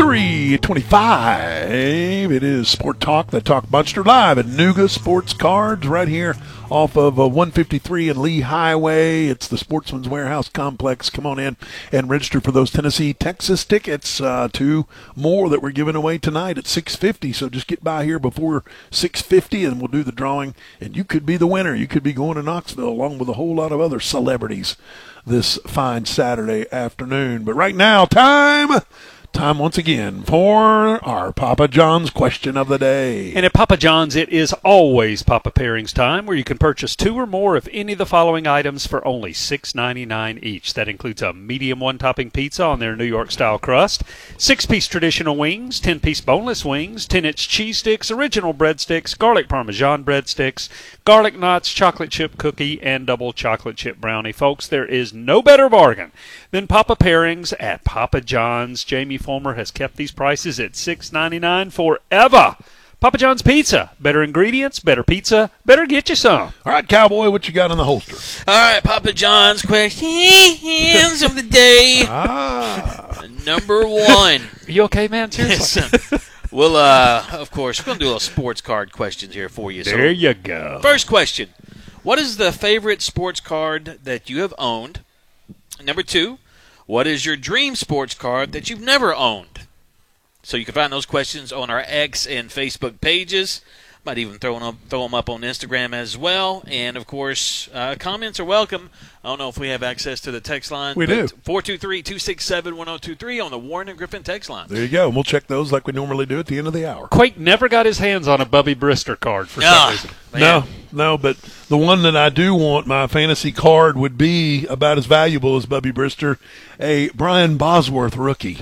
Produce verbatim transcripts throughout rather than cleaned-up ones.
three twenty-five. It is Sport Talk, the Talk Bunster, live at Nuga Sports Cards right here off of uh, one fifty-three and Lee Highway. It's the Sportsman's Warehouse Complex. Come on in and register for those Tennessee Texas tickets. Uh, two more that we're giving away tonight at six fifty. So just get by here before six fifty and we'll do the drawing. And you could be the winner. You could be going to Knoxville along with a whole lot of other celebrities this fine Saturday afternoon. But right now, time... Time once again for our Papa John's question of the day. And at Papa John's, it is always Papa Pairings time, where you can purchase two or more of any of the following items for only six ninety-nine each. That includes a medium one-topping pizza on their New York-style crust, six-piece traditional wings, ten-piece boneless wings, ten-inch cheese sticks, original breadsticks, garlic parmesan breadsticks, garlic knots, chocolate chip cookie, and double chocolate chip brownie. Folks, there is no better bargain than Papa Pairings at Papa John's. Jamie Fulmer has kept these prices at six ninety-nine forever. Papa John's Pizza. Better ingredients, better pizza, better get you some. All right, Cowboy, what you got in the holster? All right, Papa John's questions of the day. Ah. Number one. Are you okay, man? Seriously? Well, uh, of course, we're going to do a little sports card questions here for you. There so, you go. First question. What is the favorite sports card that you have owned? Number two. What is your dream sports card that you've never owned? So you can find those questions on our X and Facebook pages. Might even throw them up, throw them up on Instagram as well. And, of course, uh, comments are welcome. I don't know if we have access to the text line. We do. four two three, two six seven, one zero two three on the Warren and Griffin text line. There you go. And we'll check those like we normally do at the end of the hour. Quake never got his hands on a Bubby Brister card for Ah, some reason. man. No, no, but the one that I do want, my fantasy card, would be about as valuable as Bubby Brister, a Brian Bosworth rookie.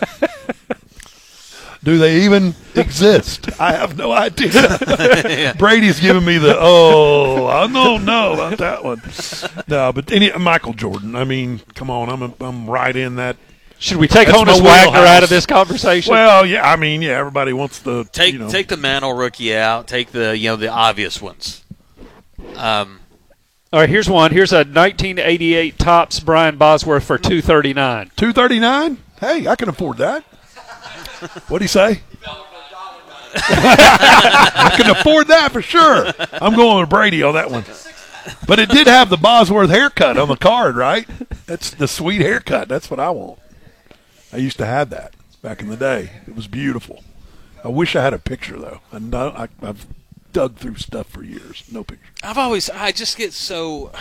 Do they even exist? I have no idea. Yeah. Brady's giving me the, oh, I don't know about that one. No, but any Michael Jordan, I mean, come on, I'm a, I'm right in that. Should we take That's Honus my Wagner wheelhouse. out of this conversation? Well, yeah, I mean, yeah, everybody wants the, Take you know. take the Mantle rookie out. Take the you know the obvious ones. Um, All right, here's one. Here's a nineteen eighty-eight Topps Brian Bosworth for two thirty-nine. two thirty-nine? Hey, I can afford that. What'd he say? I can afford that for sure. I'm going with Brady on that one. But it did have the Bosworth haircut on the card, right? That's the sweet haircut. That's what I want. I used to have that back in the day. It was beautiful. I wish I had a picture, though. I know, I, I've dug through stuff for years. No picture. I've always I just get so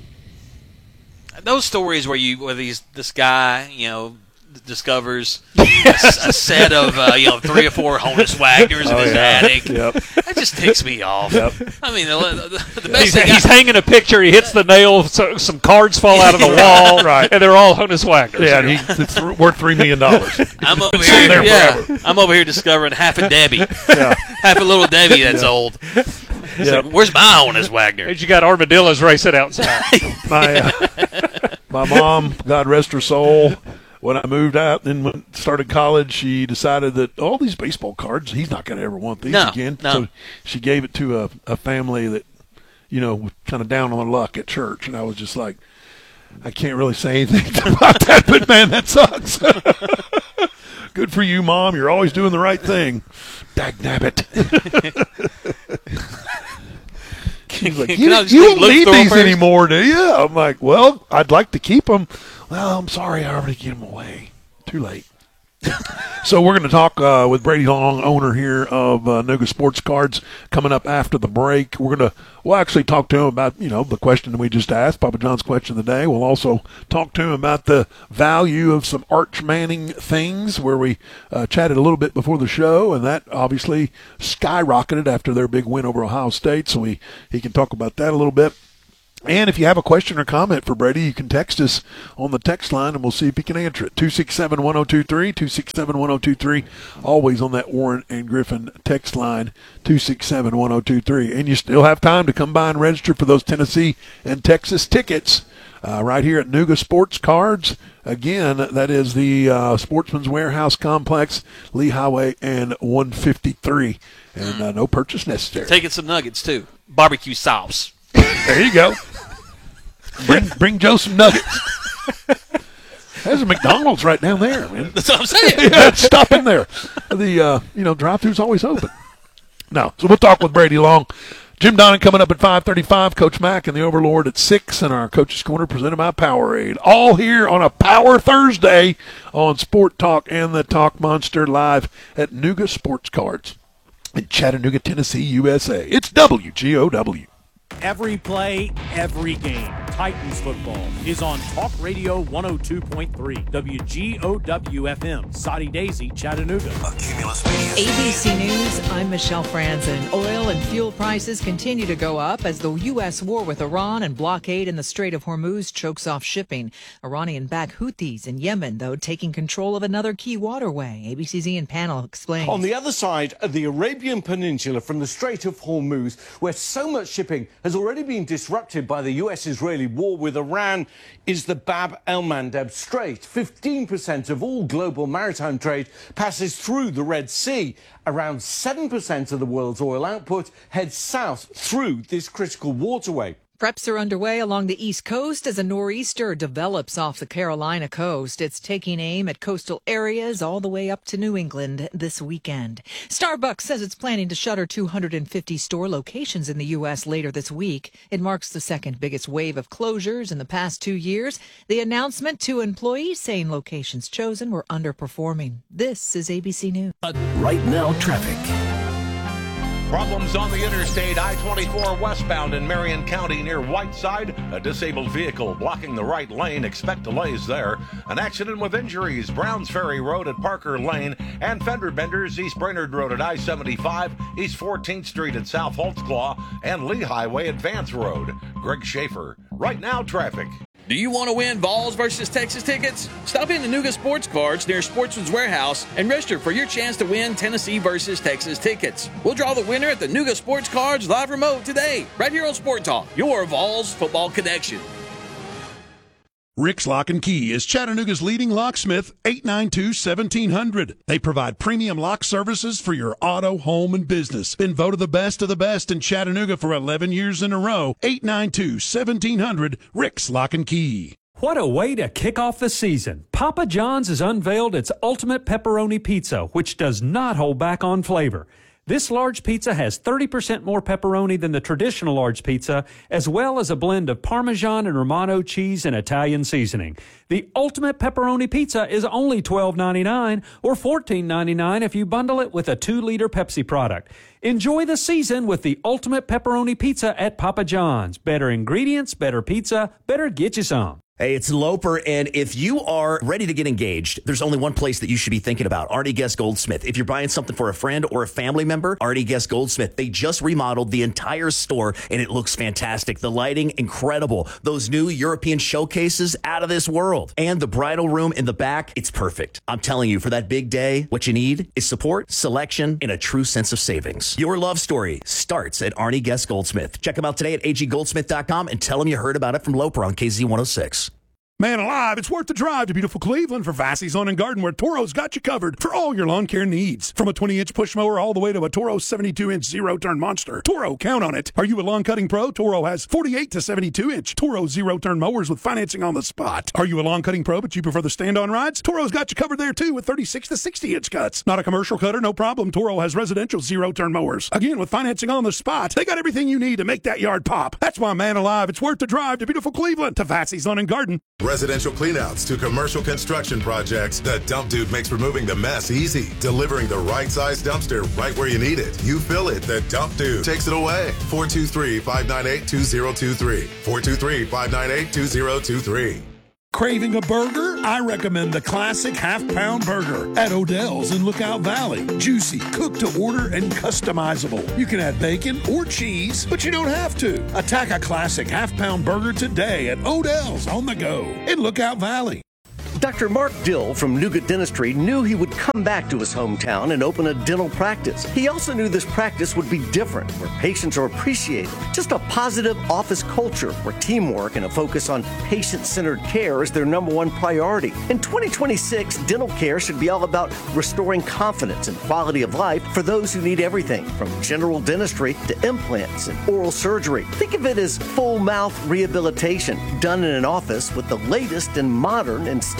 those stories where you where these this guy you know discovers a, a set of uh, you know three or four Honus Wagners in Oh, his yeah. attic. Yep. That just ticks me off. Yep. I mean, the, the, the best He's, thing he's I, hanging a picture. He hits the nail. So some cards fall out of the wall. Right. And they're all Honus Wagners. Yeah, and he, it's worth three million dollars. I'm over Sitting here. there Yeah, forever. I'm over here discovering half a Debbie, Yeah. half a little Debbie that's old. It's Yep. like, where's my Honus Wagner? You got armadillos racing outside. My, uh, my mom, God rest her soul, when I moved out and went, started college, she decided that all these baseball cards, he's not going to ever want these No, again. no. So she gave it to a, a family that, you know, was kind of down on their luck at church. And I was just like, I can't really say anything about that, but, man, that sucks. Good for you, Mom. You're always doing the right thing. Dagnabbit. He's like, Can you, I just you leave don't Luke need Thorpe these first?" anymore, do you? I'm like, well, I'd like to keep them. Well, I'm sorry, I already gave them away. Too late. So we're going to talk uh, with Brady Long, owner here of uh, Nuga Sports Cards, coming up after the break. We're going to we'll actually talk to him about, you know, the question we just asked, Papa John's question of the day. We'll also talk to him about the value of some Arch Manning things, where we uh, chatted a little bit before the show, and that obviously skyrocketed after their big win over Ohio State. So we he can talk about that a little bit. And if you have a question or comment for Brady, you can text us on the text line, and we'll see if he can answer it. two six seven, one zero two three, two six seven, one zero two three, always on that Warren and Griffin text line, two six seven, one zero two three. And you still have time to come by and register for those Tennessee and Texas tickets uh, right here at Nuga Sports Cards. Again, that is the uh, Sportsman's Warehouse Complex, Lee Highway, and one fifty-three. And uh, no purchase necessary. Taking some nuggets, too. Barbecue sauce. There you go. Bring bring Joe some nuggets. There's a McDonald's right down there, man. That's what I'm saying. Yeah, stop in there. The uh, you know drive-thru's always open. No, so we'll talk with Brady Long. Jim Donnan coming up at five thirty-five. Coach Mack and the Overlord at six, and our Coach's Corner presented by Powerade. All here on a Power Thursday on Sport Talk and the Talk Monster live at Nuga Sports Cards in Chattanooga, Tennessee, U S A. It's W G O W. Every play, every game. Titans football is on Talk Radio one oh two point three. W G O W F M, Soddy Daisy, Chattanooga. A B C News, I'm Michelle Franzen. Oil and fuel prices continue to go up as the U S war with Iran and blockade in the Strait of Hormuz chokes off shipping. Iranian-backed Houthis in Yemen, though, taking control of another key waterway. A B C's Ian Pannell explains. On the other side of the Arabian Peninsula from the Strait of Hormuz, where so much shipping has already been disrupted by the U S-Israeli war with Iran, is the Bab el-Mandeb Strait. fifteen percent of all global maritime trade passes through the Red Sea. Around seven percent of the world's oil output heads south through this critical waterway. Preps are underway along the East Coast as a nor'easter develops off the Carolina coast. It's taking aim at coastal areas all the way up to New England this weekend. Starbucks says it's planning to shutter two hundred fifty store locations in the U S later this week. It marks the second biggest wave of closures in the past two years. The announcement to employees saying locations chosen were underperforming. This is A B C News. Right now, traffic. Problems on the interstate I twenty-four westbound in Marion County near Whiteside. A disabled vehicle blocking the right lane. Expect delays there. An accident with injuries. Browns Ferry Road at Parker Lane and fender benders East Brainerd Road at I seventy-five, East fourteenth Street at South Holtzclaw, and Lee Highway at Vance Road. Greg Schaefer. Right now, traffic. Do you want to win Vols versus Texas tickets? Stop in to Nuga Sports Cards near Sportsman's Warehouse and register for your chance to win Tennessee versus Texas tickets. We'll draw the winner at the Nuga Sports Cards live remote today, right here on Sport Talk, your Vols football connection. Rick's Lock and Key is Chattanooga's leading locksmith, eight nine two, one seven zero zero. They provide premium lock services for your auto, home, and business. Been voted the best of the best in Chattanooga for eleven years in a row. eight nine two, one seven zero zero. Rick's Lock and Key. What a way to kick off the season. Papa John's has unveiled its ultimate pepperoni pizza, which does not hold back on flavor. This large pizza has thirty percent more pepperoni than the traditional large pizza, as well as a blend of Parmesan and Romano cheese and Italian seasoning. The ultimate pepperoni pizza is only twelve ninety-nine or fourteen ninety-nine if you bundle it with a two liter Pepsi product. Enjoy the season with the ultimate pepperoni pizza at Papa John's. Better ingredients, better pizza, better get you some. Hey, it's Loper, and if you are ready to get engaged, there's only one place that you should be thinking about, Artie Guest Goldsmith. If you're buying something for a friend or a family member, Artie Guest Goldsmith. They just remodeled the entire store, and it looks fantastic. The lighting, incredible. Those new European showcases, out of this world. And the bridal room in the back, it's perfect. I'm telling you, for that big day, what you need is support, selection, and a true sense of savings. Your love story starts at Artie Guest Goldsmith. Check them out today at a g goldsmith dot com and tell them you heard about it from Loper on K Z one oh six. Man alive, it's worth the drive to beautiful Cleveland for Vassie's Lawn and Garden, where Toro's got you covered for all your lawn care needs. From a twenty inch push mower all the way to a Toro seventy-two inch zero-turn monster. Toro, count on it. Are you a lawn cutting pro? Toro has forty-eight to seventy-two inch Toro zero-turn mowers with financing on the spot. Are you a lawn cutting pro but you prefer the stand-on rides? Toro's got you covered there too with thirty-six to sixty inch cuts. Not a commercial cutter? No problem. Toro has residential zero-turn mowers. Again, with financing on the spot. They got everything you need to make that yard pop. That's why, man alive, it's worth the drive to beautiful Cleveland to Vassie's Lawn and Garden. Residential cleanouts to commercial construction projects, the Dump Dude makes removing the mess easy. Delivering the right size dumpster right where you need it. You fill it, the Dump Dude takes it away. four two three, five nine eight, two zero two three. four two three, five nine eight, two zero two three. Craving a burger? I recommend the classic half-pound burger at Odell's in Lookout Valley. Juicy, cooked to order, and customizable. You can add bacon or cheese, but you don't have to. Attack a classic half-pound burger today at Odell's on the go in Lookout Valley. Doctor Mark Dill from Nuga Dentistry knew he would come back to his hometown and open a dental practice. He also knew this practice would be different, where patients are appreciated. Just a positive office culture where teamwork and a focus on patient-centered care is their number one priority. In twenty twenty-six, dental care should be all about restoring confidence and quality of life for those who need everything from general dentistry to implants and oral surgery. Think of it as full mouth rehabilitation done in an office with the latest in modern and state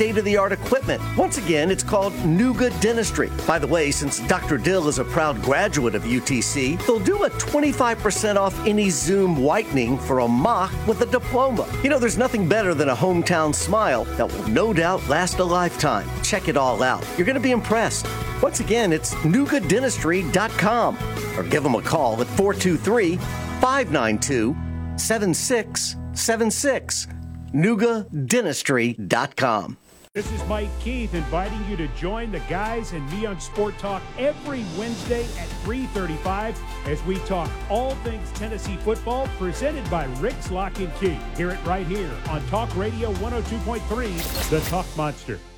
state-of-the-art equipment. Once again, it's called Nuga Dentistry. By the way, since Doctor Dill is a proud graduate of U T C, they'll do a twenty-five percent off any Zoom whitening for a mock with a diploma. You know, there's nothing better than a hometown smile that will no doubt last a lifetime. Check it all out. You're going to be impressed. Once again, it's nuga dentistry dot com or give them a call at four two three, five nine two, seven six seven six. nuga dentistry dot com. This is Mike Keith inviting you to join the guys and me on Sport Talk every Wednesday at three thirty-five as we talk all things Tennessee football presented by Rick's Lock and Key. Hear it right here on Talk Radio one oh two point three, The Talk Monster.